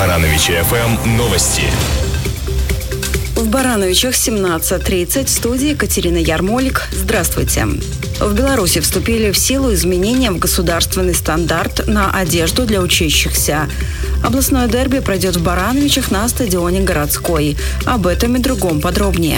Барановичи ФМ новости. В Барановичах 17:30 в студии Екатерина Ярмолик. Здравствуйте. В Беларуси вступили в силу изменения в государственный стандарт на одежду для учащихся. Областное дерби пройдет в Барановичах на стадионе «Городской». Об этом и другом подробнее.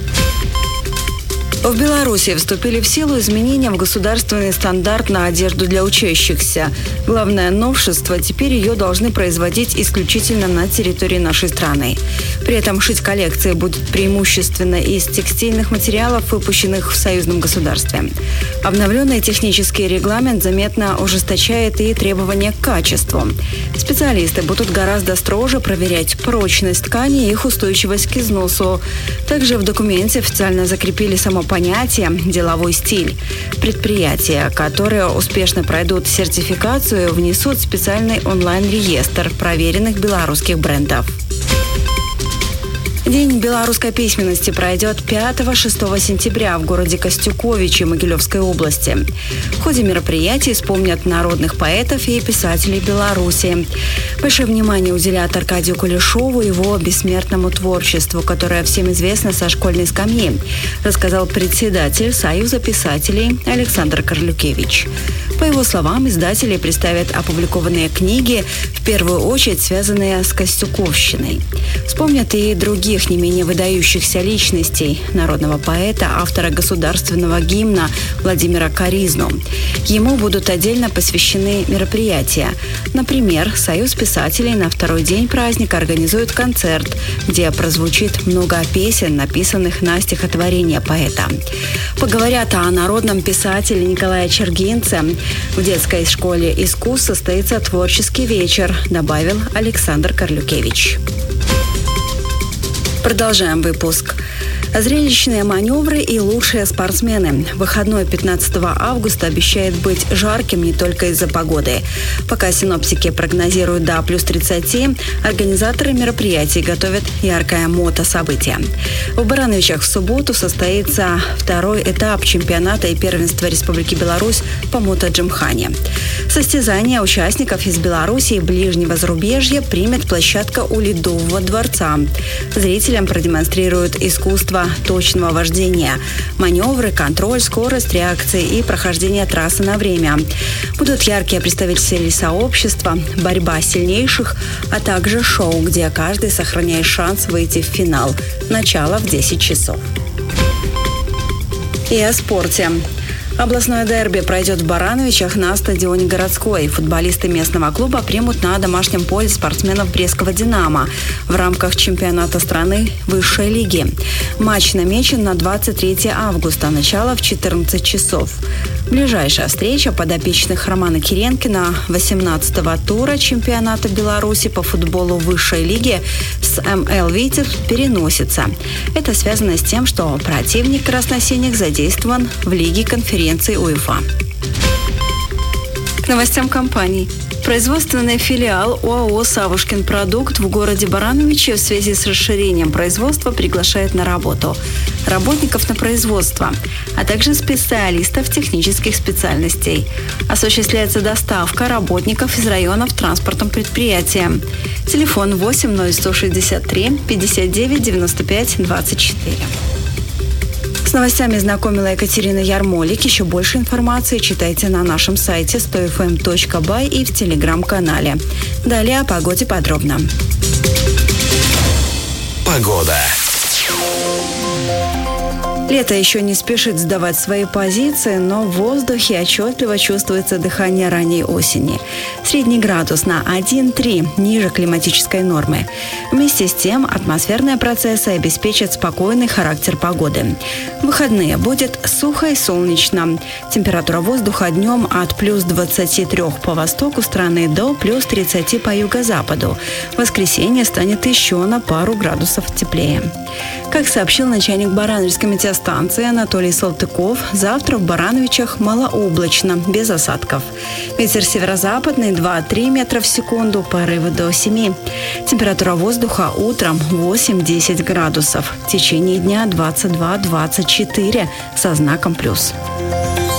В Беларуси вступили в силу изменения в государственный стандарт на одежду для учащихся. Главное новшество – теперь ее должны производить исключительно на территории нашей страны. При этом шить коллекции будет преимущественно из текстильных материалов, выпущенных в союзном государстве. Обновленный технический регламент заметно ужесточает и требования к качеству. Специалисты будут гораздо строже проверять прочность ткани и их устойчивость к износу. Также в документе официально закрепили само понятие «деловой стиль». Предприятия, которые успешно пройдут сертификацию, внесут специальный онлайн-реестр проверенных белорусских брендов. День белорусской письменности пройдет 5-6 сентября в городе Костюковичи Могилевской области. В ходе мероприятий вспомнят народных поэтов и писателей Беларуси. Большое внимание уделят Аркадию Кулешову и его бессмертному творчеству, которое всем известно со школьной скамьи, рассказал председатель Союза писателей Александр Карлюкевич. По его словам, издатели представят опубликованные книги, в первую очередь связанные с Костюковщиной. Вспомнят и других не менее выдающихся личностей: народного поэта, автора государственного гимна Владимира Каризну. Ему будут отдельно посвящены мероприятия. Например, Союз писателей на второй день праздника организует концерт, где прозвучит много песен, написанных на стихотворение поэта. Поговорят о народном писателе Николае Чергинце. В детской школе искусств состоится творческий вечер, добавил Александр Карлюкевич. Продолжаем выпуск. Зрелищные маневры и лучшие спортсмены. Выходной 15 августа обещает быть жарким не только из-за погоды. Пока синоптики прогнозируют до плюс 30, организаторы мероприятий готовят яркое мото-событие. В Барановичах в субботу состоится второй этап чемпионата и первенства Республики Беларусь по мото-джимхане. Состязания участников из Беларуси и ближнего зарубежья примет площадка у Ледового дворца. Зрителям продемонстрируют искусство точного вождения, маневры, контроль, скорость реакции и прохождение трассы на время. Будут яркие представители сообщества, борьба сильнейших, а также шоу, где каждый сохраняет шанс выйти в финал. Начало в 10 часов. И о спорте. Областное дерби пройдет в Барановичах на стадионе «Городской». Футболисты местного клуба примут на домашнем поле спортсменов Брестского «Динамо» в рамках чемпионата страны высшей лиги. Матч намечен на 23 августа, начало в 14 часов. Ближайшая встреча подопечных Романа Киренкина 18-го тура чемпионата Беларуси по футболу высшей лиги с МЛ «Витязь» переносится. Это связано с тем, что противник красносиних задействован в лиге конференции УЕФА. К новостям компаний. Производственный филиал ОАО «Савушкин продукт» в городе Барановичи в связи с расширением производства приглашает на работу работников на производство, а также специалистов технических специальностей. Осуществляется доставка работников из районов транспортом предприятия. Телефон 80163 59 95 24. С новостями знакомила Екатерина Ярмолик. Еще больше информации читайте на нашем сайте 100fm.by и в телеграм-канале. Далее о погоде подробно. Погода. Лето еще не спешит сдавать свои позиции, но в воздухе отчетливо чувствуется дыхание ранней осени. Средний градус на 1,3 ниже климатической нормы. Вместе с тем атмосферные процессы обеспечат спокойный характер погоды. В выходные будет сухо и солнечно. Температура воздуха днем от плюс 23 по востоку страны до плюс 30 по юго-западу. В воскресенье станет еще на пару градусов теплее. Как сообщил начальник Барановичской метеостанции Анатолий Салтыков, завтра в Барановичах малооблачно, без осадков. Ветер северо-западный 2-3 метра в секунду, порывы до 7. Температура воздуха утром 8-10 градусов. В течение дня 22-24 со знаком плюс.